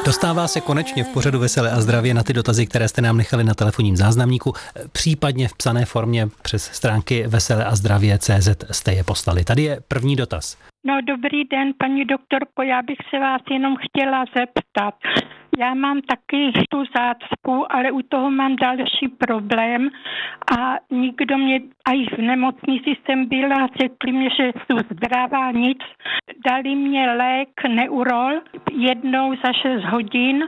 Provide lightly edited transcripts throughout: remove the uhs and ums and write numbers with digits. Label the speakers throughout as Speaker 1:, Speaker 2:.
Speaker 1: Dostává se konečně v pořadu Veselé a zdravě na ty dotazy, které jste nám nechali na telefonním záznamníku, případně v psané formě přes stránky veseleazdravie.cz jste je poslali. Tady je první dotaz.
Speaker 2: No, dobrý den, paní doktorko, já bych se vás jenom chtěla zeptat. Já mám taky tu zácpu, ale u toho mám další problém a nikdo mě, a i v nemocnici jsem byla, řekli mě, že jsou zdravá, nic. Dali mě lék Neurol jednou za 6 hodin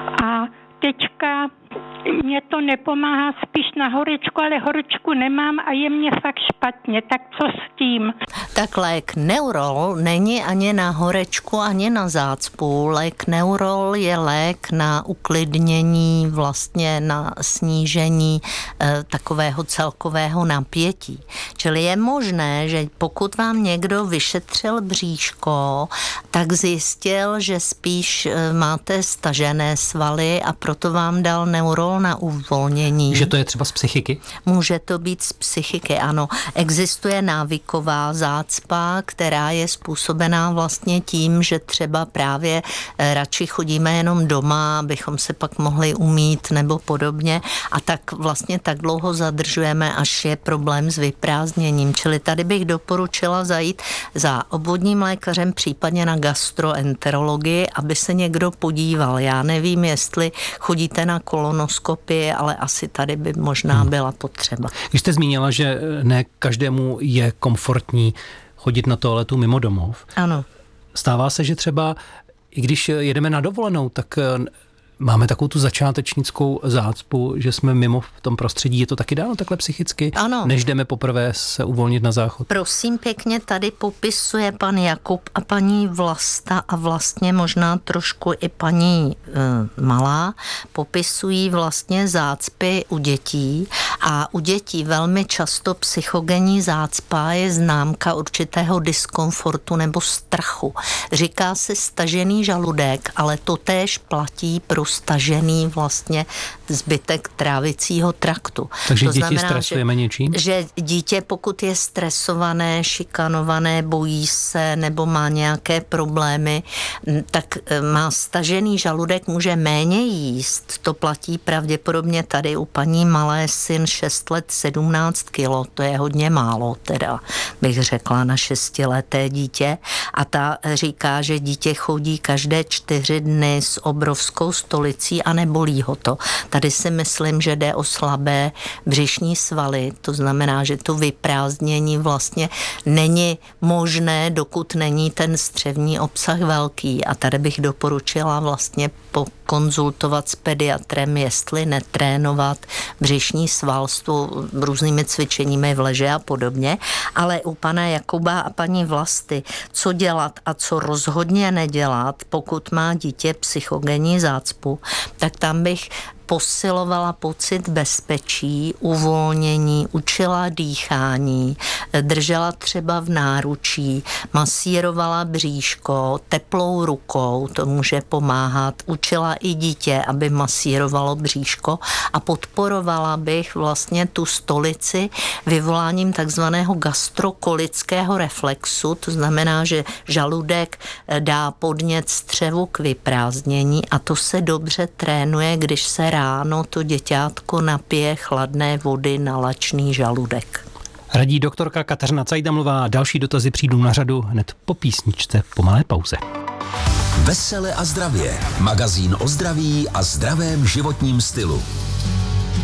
Speaker 2: a teďka mě to nepomáhá, spíš na horečku, ale horečku nemám a je mě fakt špatně, tak co s tím?
Speaker 3: Tak lék Neurol není ani na horečku, ani na zácpu. Lék Neurol je lék na uklidnění, vlastně na snížení takového celkového napětí. Čili je možné, že pokud vám někdo vyšetřil bříško, tak zjistil, že spíš máte stažené svaly a proto vám dal Neurol na uvolnění.
Speaker 1: Že to je třeba z psychiky?
Speaker 3: Může to být z psychiky, ano. Existuje návyková zácpa, která je způsobená vlastně tím, že třeba právě radši chodíme jenom doma, abychom se pak mohli umýt nebo podobně a tak vlastně tak dlouho zadržujeme, až je problém s vyprázdněním. Čili tady bych doporučila zajít za obvodním lékařem, případně na gastroenterologii, aby se někdo podíval. Já nevím, jestli chodíte na kolonoskopii, ale asi tady by možná byla potřeba.
Speaker 1: Když jste zmínila, že ne každému je komfortní chodit na toaletu mimo domov.
Speaker 3: Ano.
Speaker 1: Stává se, že třeba i když jedeme na dovolenou, tak máme takovou tu začátečnickou zácpu, že jsme mimo v tom prostředí. Je to taky dáno takhle psychicky?
Speaker 3: Ano.
Speaker 1: Než jdeme poprvé se uvolnit na záchod?
Speaker 3: Prosím pěkně, tady popisuje pan Jakub a paní Vlasta a vlastně možná trošku i paní Malá, popisují vlastně zácpy u dětí a u dětí velmi často psychogenní zácpa je známka určitého diskomfortu nebo strachu. Říká se stažený žaludek, ale to též platí pro stažený vlastně zbytek trávicího traktu.
Speaker 1: Takže
Speaker 3: to
Speaker 1: děti
Speaker 3: znamená,
Speaker 1: stresujeme něčím?
Speaker 3: Že dítě, pokud je stresované, šikanované, bojí se nebo má nějaké problémy, tak má stažený žaludek, může méně jíst. To platí pravděpodobně tady u paní Malé, syn 6 let 17 kilo, to je hodně málo, teda bych řekla na 6leté dítě. A ta říká, že dítě chodí každé 4 dny s obrovskou stolicí a nebolí ho to. Tady si myslím, že jde o slabé břišní svaly, to znamená, že to vyprázdnění vlastně není možné, dokud není ten střevní obsah velký. A tady bych doporučila vlastně konzultovat s pediatrem, jestli netrénovat břišní sval s různými cvičeními v leže a podobně. Ale u pana Jakuba a paní Vlasty, co dělat a co rozhodně nedělat, pokud má dítě psychogenní zácpu, tak tam bych posilovala pocit bezpečí, uvolnění, učila dýchání, držela třeba v náručí, masírovala bříško, teplou rukou, to může pomáhat, učila i dítě, aby masírovalo bříško a podporovala bych vlastně tu stolici vyvoláním takzvaného gastrokolického reflexu, to znamená, že žaludek dá podnět střevu k vyprázdnění a to se dobře trénuje, když se ráno to děťátko napije chladné vody na lačný žaludek.
Speaker 1: Radí doktorka Kateřina Cajdamlová. Další dotazy přijdou na řadu hned po písničce, po malé pauze.
Speaker 4: Vesele a zdravě. Magazín o zdraví a zdravém životním stylu.